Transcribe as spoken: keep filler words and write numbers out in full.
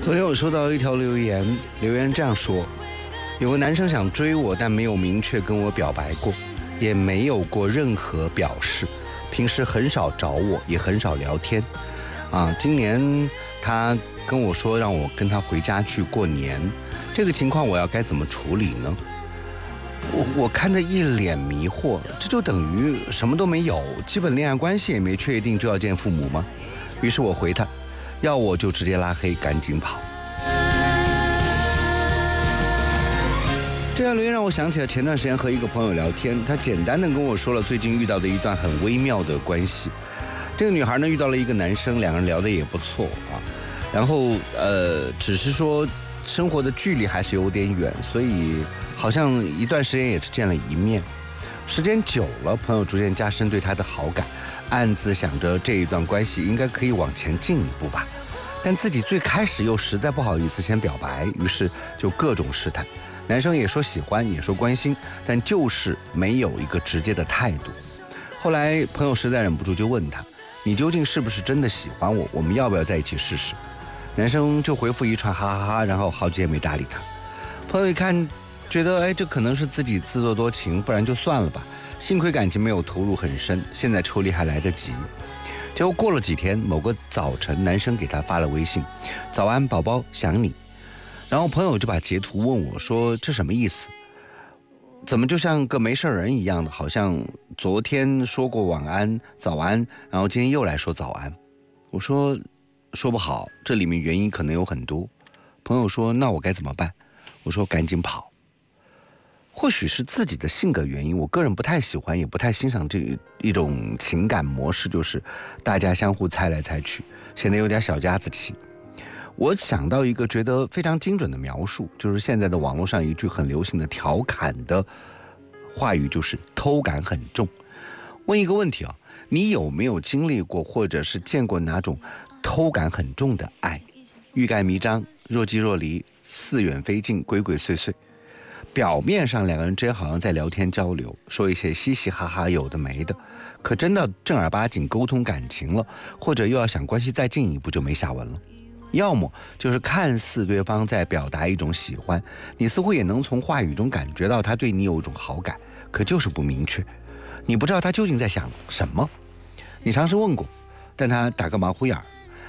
昨天我收到一条留言，留言这样说：有个男生想追我，但没有明确跟我表白过，也没有过任何表示，平时很少找我，也很少聊天。啊，今年他跟我说让我跟他回家去过年，这个情况我要该怎么处理呢？我我看他一脸迷惑，这就等于什么都没有，基本恋爱关系也没确定就要见父母吗？于是我回他，要我就直接拉黑，赶紧跑。这条留言让我想起了前段时间和一个朋友聊天，他简单的跟我说了最近遇到的一段很微妙的关系。这个女孩呢遇到了一个男生，两个人聊得也不错啊，然后呃，只是说生活的距离还是有点远，所以好像一段时间也只见了一面。时间久了，朋友逐渐加深对他的好感，暗自想着这一段关系应该可以往前进一步吧，但自己最开始又实在不好意思先表白，于是就各种试探。男生也说喜欢，也说关心，但就是没有一个直接的态度。后来朋友实在忍不住就问他，你究竟是不是真的喜欢我？我们要不要在一起试试？男生就回复一串哈哈哈，然后好久也没搭理他。朋友一看觉得哎，这可能是自己自作多情，不然就算了吧。幸亏感情没有投入很深，现在抽离还来得及。结果过了几天，某个早晨，男生给他发了微信：早安宝宝，想你。然后朋友就把截图问我说，这什么意思？怎么就像个没事人一样的，好像昨天说过晚安早安，然后今天又来说早安。我说说不好，这里面原因可能有很多。朋友说那我该怎么办？我说赶紧跑。或许是自己的性格原因，我个人不太喜欢也不太欣赏这一种情感模式，就是大家相互猜来猜去，显得有点小家子气。我想到一个觉得非常精准的描述，就是现在的网络上一句很流行的调侃的话语，就是偷感很重。问一个问题啊，你有没有经历过或者是见过哪种偷感很重的爱？欲盖弥彰，若即若离，似远非近，鬼鬼祟祟。表面上两个人之间好像在聊天交流，说一些嘻嘻哈哈有的没的，可真的正儿八经沟通感情了，或者又要想关系再进一步，就没下文了。要么就是看似对方在表达一种喜欢，你似乎也能从话语中感觉到他对你有一种好感，可就是不明确，你不知道他究竟在想什么。你尝试问过，但他打个马虎眼，